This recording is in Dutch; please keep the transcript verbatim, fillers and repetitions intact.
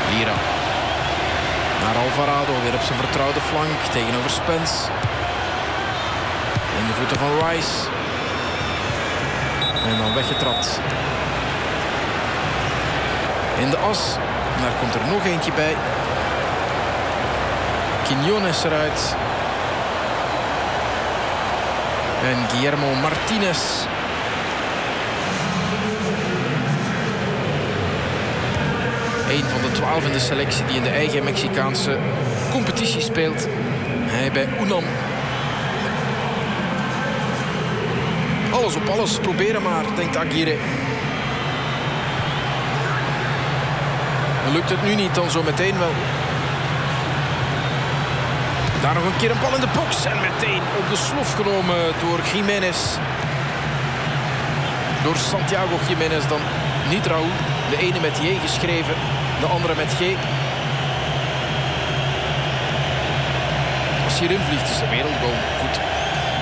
Lira. Naar Alvarado, weer op zijn vertrouwde flank tegenover Spence. In de voeten van Rice. En dan weggetrapt. In de as. Daar komt er nog eentje bij. Quiñones eruit. En Guillermo Martinez. Een van de twaalf in de selectie die in de eigen Mexicaanse competitie speelt. Hij bij UNAM. Alles op alles, proberen maar, denkt Aguirre. En lukt het nu niet, dan zo meteen wel. Daar nog een keer een bal in de box. En meteen op de slof genomen door Jiménez. Door Santiago Jiménez dan. Niet Raúl. De ene met J geschreven. De andere met G. Als hij erin vliegt is de wereldgoal. Goed.